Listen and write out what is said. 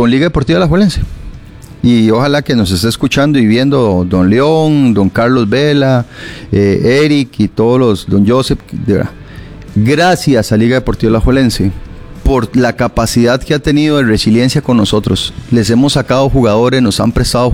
con Liga Deportiva Alajuelense. Y ojalá que nos esté escuchando y viendo don León, don Carlos Vela, Eric y todos los, don Joseph. De verdad, gracias a Liga Deportiva Alajuelense por la capacidad que ha tenido de resiliencia con nosotros. Les hemos sacado jugadores, nos han prestado